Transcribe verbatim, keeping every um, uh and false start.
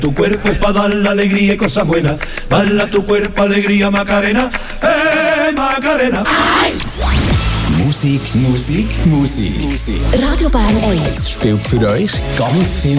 Tu cuerpo es pa' dar la alegría y cosas buenas. Bala tu cuerpo, alegría, Macarena. Hey, Macarena. Ay. Musik, Musik, Musik. Radio Bern eins spielt für euch ganz viel